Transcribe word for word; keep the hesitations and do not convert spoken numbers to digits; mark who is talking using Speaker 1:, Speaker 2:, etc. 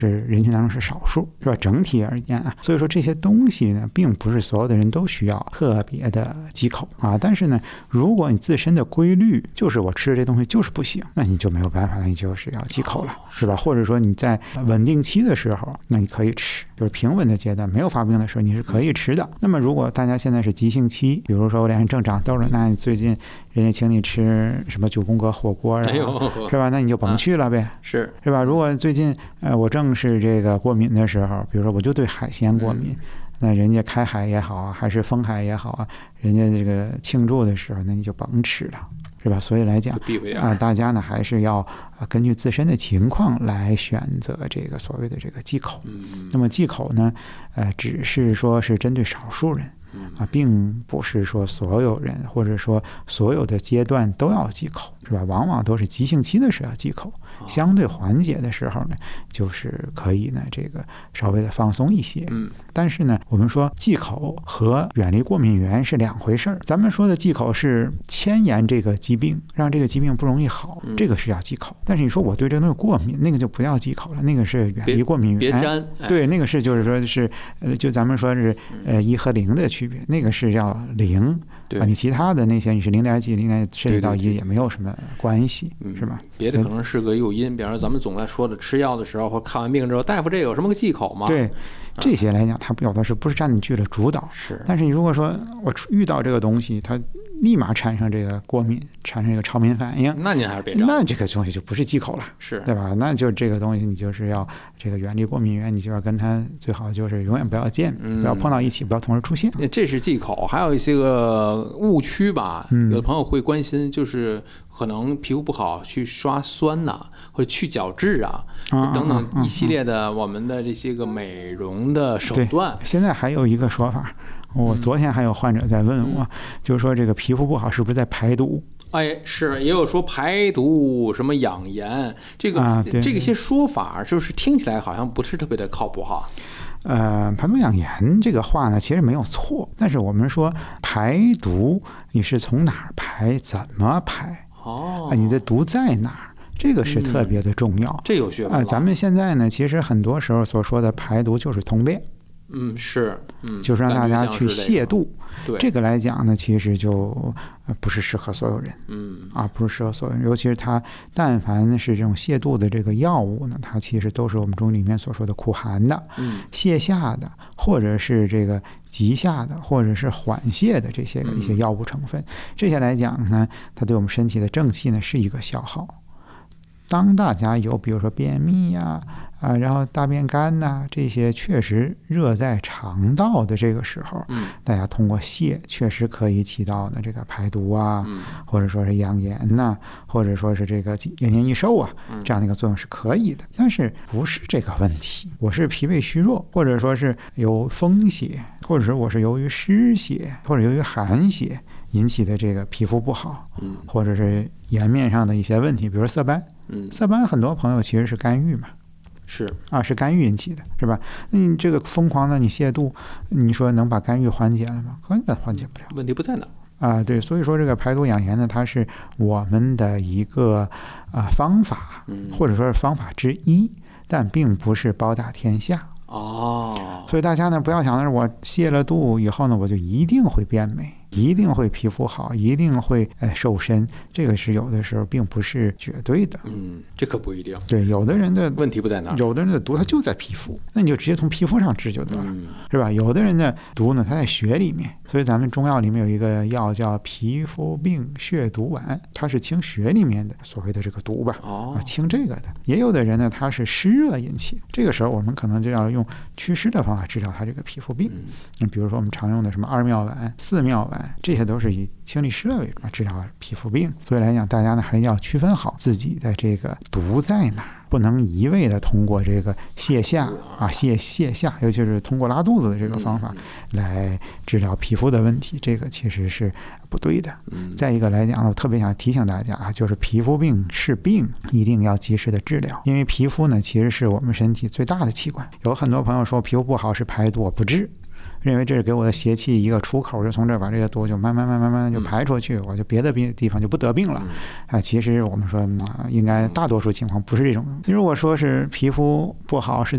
Speaker 1: 是人群当中是少数，是吧？整体而言啊，所以说这些东西呢，并不是所有的人都需要特别的忌口啊。但是呢，如果你自身的规律就是我吃这东西就是不行，那你就没有办法，那你就是要忌口了，是吧？或者说你在稳定期的时候，那你可以吃，就是平稳的阶段，没有发病的时候，你是可以吃的。那么如果大家现在是急性期，比如说我脸上正长痘了，那你最近人家请你吃什么九宫格火锅啊，是吧？那你就甭去了呗，啊、
Speaker 2: 是
Speaker 1: 是吧？如果最近呃我正是这个过敏的时候，比如说我就对海鲜过敏。嗯，那人家开海也好啊，还是封海也好啊，人家这个庆祝的时候，那你就甭吃了，是吧？所以来讲啊，大家呢还是要根据自身的情况来选择这个所谓的这个忌口。那么忌口呢，呃，只是说是针对少数人。啊，并不是说所有人或者说所有的阶段都要忌口，是吧？往往都是急性期的时候要忌口，相对缓解的时候呢，就是可以呢这个稍微的放松一些。嗯，但是呢，我们说忌口和远离过敏源是两回事儿。咱们说的忌口是牵延这个疾病，让这个疾病不容易好，这个是要忌口。但是你说我对这个东西过敏，那个就不要忌口了，那个是远离过敏源。
Speaker 2: 别沾。
Speaker 1: 对，那个是就是说是呃，就咱们说是呃一和零的区别，那个是要零啊，你其他的那些你是零点几、零点甚至到一也没有什么关系，
Speaker 2: 嗯、
Speaker 1: 是吧？
Speaker 2: 别的可能是个诱因，比方说咱们总在说的吃药的时候或看完病之后，大夫这有什么个忌口吗？
Speaker 1: 对，这些来讲，它有的是不是占据了主导？
Speaker 2: 是，
Speaker 1: 但是你如果说我遇到这个东西，它立马产生这个过敏，产生这个超敏反应，
Speaker 2: 那您还是别沾，
Speaker 1: 那这个东西就不是忌口了，
Speaker 2: 是
Speaker 1: 对吧？那就这个东西你就是要这个远离过敏源，你就要跟它最好就是永远不要见，
Speaker 2: 嗯、
Speaker 1: 不要碰到一起，不要同时出现。
Speaker 2: 这是忌口，还有一些个误区吧。
Speaker 1: 嗯、
Speaker 2: 有的朋友会关心，就是可能皮肤不好去刷酸呐、啊，或者去角质啊，
Speaker 1: 啊
Speaker 2: 等等一系列的我们的这些个美容的手段。
Speaker 1: 现在还有一个说法。我昨天还有患者在问我，
Speaker 2: 嗯、
Speaker 1: 就是说这个皮肤不好是不是在排毒？
Speaker 2: 哎，是，也有说排毒什么养颜，这个、啊、这个些说法，就是听起来好像不是特别的靠谱哈。
Speaker 1: 呃，排毒养颜这个话呢，其实没有错，但是我们说排毒，你是从哪儿排，怎么排？
Speaker 2: 哦，
Speaker 1: 啊，你的毒在哪儿？这个是特别的重要。
Speaker 2: 嗯、这有学问
Speaker 1: 啊、呃！咱们现在呢，其实很多时候所说的排毒就是通便。
Speaker 2: 嗯，是，嗯，
Speaker 1: 就是让大家去泻肚。
Speaker 2: 对，
Speaker 1: 这个来讲呢，其实就呃不是适合所有人，
Speaker 2: 嗯
Speaker 1: 啊，不是适合所有人，尤其是它，但凡是这种泻肚的这个药物呢，它其实都是我们中医里面所说的苦寒的，
Speaker 2: 嗯，
Speaker 1: 泻下的，或者是这个急下的，或者是缓泻的这些一些药物成分，嗯、这些来讲呢，它对我们身体的正气呢是一个消耗。当大家有比如说便秘呀、啊，啊，然后大便干呐、啊，这些确实热在肠道的这个时候，
Speaker 2: 嗯，
Speaker 1: 大家通过泻确实可以起到呢这个排毒啊，
Speaker 2: 嗯、
Speaker 1: 或者说是养颜呐、啊，或者说是这个延年益寿啊，这样的一个作用是可以的。但是不是这个问题，我是脾胃虚弱，或者说是有风邪，或者是我是由于湿邪或者由于寒邪引起的这个皮肤不好，
Speaker 2: 嗯，
Speaker 1: 或者是颜面上的一些问题，比如色斑。
Speaker 2: 嗯，
Speaker 1: 色斑很多朋友其实是肝郁嘛，
Speaker 2: 是
Speaker 1: 啊，是肝郁引起的，是吧？那你这个疯狂的你泻肚，你说能把肝郁缓解了吗？根本缓解不了。
Speaker 2: 问题不在哪
Speaker 1: 啊？对，所以说这个排毒养颜呢，它是我们的一个啊方法，或者说是方法之一，但并不是包打天下。
Speaker 2: 哦，
Speaker 1: 所以大家呢不要想着我泻了肚以后呢，我就一定会变美，一定会皮肤好，一定会呃瘦身，这个是有的时候并不是绝对的。
Speaker 2: 嗯，这可不一定。
Speaker 1: 对，有的人的
Speaker 2: 问题不在哪，
Speaker 1: 有的人的毒它就在皮肤，那你就直接从皮肤上治就得了，
Speaker 2: 嗯、
Speaker 1: 是吧？有的人的毒呢，它在血里面，所以咱们中药里面有一个药叫皮肤病血毒丸，它是清血里面的所谓的这个毒吧，
Speaker 2: 哦、
Speaker 1: 啊，清这个的。也有的人呢，他是湿热引起的，这个时候我们可能就要用祛湿的方法治疗他这个皮肤病。嗯，比如说我们常用的什么二妙丸、四妙丸，这些都是以清理湿热为主治疗皮肤病。所以来讲，大家呢还是要区分好自己的这个毒在哪儿，不能一味的通过这个泻下啊泻泻下，尤其是通过拉肚子的这个方法来治疗皮肤的问题，这个其实是不对的。再一个来讲，我特别想提醒大家啊，就是皮肤病是病，一定要及时的治疗，因为皮肤呢其实是我们身体最大的器官。有很多朋友说皮肤不好是排毒，我不治。认为这是给我的邪气一个出口，就从这儿把这个毒就慢慢慢慢慢就排出去，我就别的病地方就不得病了。啊，其实我们说、嗯、应该大多数情况不是这种。如果说是皮肤不好是